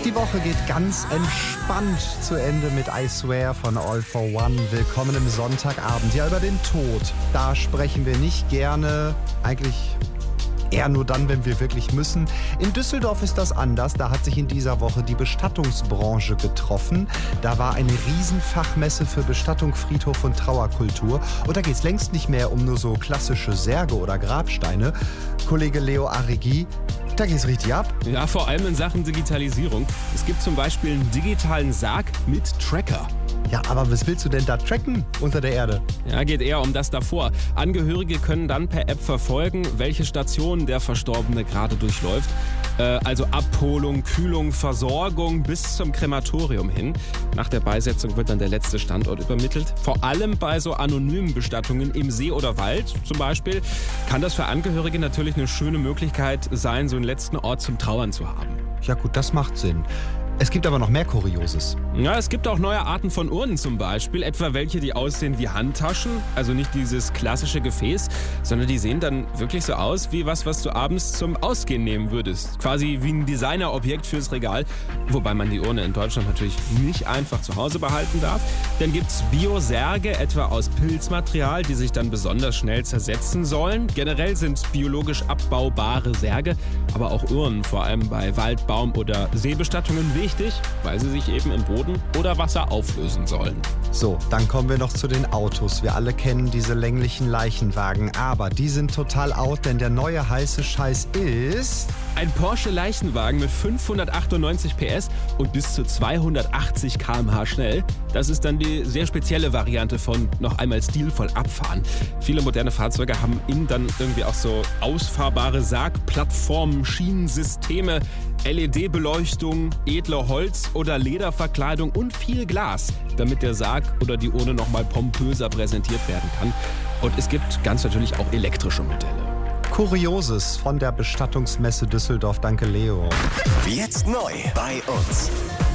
Die Woche geht ganz entspannt zu Ende mit I Swear von All for One. Willkommen im Sonntagabend. Ja, über den Tod, da sprechen wir nicht gerne, eigentlich eher nur dann, wenn wir wirklich müssen. In Düsseldorf ist das anders. Da hat sich in dieser Woche die Bestattungsbranche getroffen. Da war eine Riesenfachmesse für Bestattung, Friedhof und Trauerkultur. Und da geht es längst nicht mehr um nur so klassische Särge oder Grabsteine. Kollege Leo Arrighi, da geht's richtig ab. Ja, vor allem in Sachen Digitalisierung. Es gibt zum Beispiel einen digitalen Sarg mit Tracker. Ja, aber was willst du denn da tracken unter der Erde? Ja, geht eher um das davor. Angehörige können dann per App verfolgen, welche Stationen der Verstorbene gerade durchläuft. Also Abholung, Kühlung, Versorgung bis zum Krematorium hin. Nach der Beisetzung wird dann der letzte Standort übermittelt. Vor allem bei so anonymen Bestattungen im See oder Wald zum Beispiel kann das für Angehörige natürlich eine schöne Möglichkeit sein, so einen letzten Ort zum Trauern zu haben. Ja gut, das macht Sinn. Es gibt aber noch mehr Kurioses. Ja, es gibt auch neue Arten von Urnen zum Beispiel, etwa welche, die aussehen wie Handtaschen, also nicht dieses klassische Gefäß, sondern die sehen dann wirklich so aus wie was du abends zum Ausgehen nehmen würdest. Quasi wie ein Designerobjekt fürs Regal, wobei man die Urne in Deutschland natürlich nicht einfach zu Hause behalten darf. Dann gibt's Biosärge, etwa aus Pilzmaterial, die sich dann besonders schnell zersetzen sollen. Generell sind biologisch abbaubare Särge, aber auch Urnen, vor allem bei Wald-, Baum- oder Seebestattungen wichtig, weil sie sich eben im Boden oder Wasser auflösen sollen. So, dann kommen wir noch zu den Autos. Wir alle kennen diese länglichen Leichenwagen, aber die sind total out, denn der neue heiße Scheiß ist... Ein Porsche Leichenwagen mit 598 PS und bis zu 280 km/h schnell. Das ist dann die sehr spezielle Variante von noch einmal stilvoll abfahren. Viele moderne Fahrzeuge haben innen dann irgendwie auch so ausfahrbare Sargplattformen, Schienensysteme, LED-Beleuchtung, edle Holz- oder Lederverkleidung und viel Glas, damit der Sarg oder die Urne nochmal pompöser präsentiert werden kann. Und es gibt ganz natürlich auch elektrische Modelle. Kurioses von der Bestattungsmesse Düsseldorf. Danke, Leo. Jetzt neu bei uns.